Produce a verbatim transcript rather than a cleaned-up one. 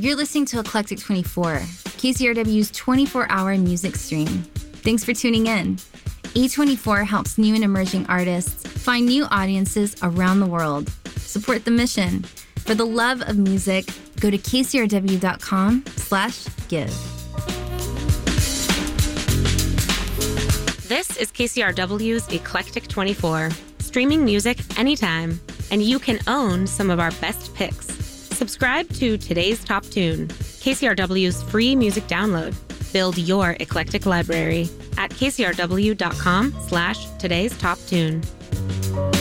You're listening to Eclectic twenty-four, K C R W's twenty-four hour music stream. Thanks for tuning in. A twenty-four helps new and emerging artists find new audiences around the world. Support the mission. For the love of music, go to kcrw.com slash give. This is K C R W's Eclectic twenty-four, streaming music anytime, and you can own some of our best picks. Subscribe to Today's Top Tune, K C R W's free music download. Build your eclectic library at kcrw.com slash today's top tune.